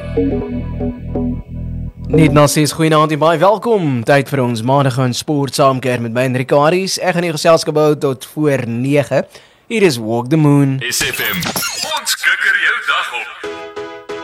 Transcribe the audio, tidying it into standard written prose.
Net na 6, goeienaand en baie welkom. Tyd vir ons maandag aan sport saamkeer met my en Rikaris. Ek gaan die geselskap hou tot voor 9. Hier is Walk the Moon. SFM. Ons kikker jou dag op.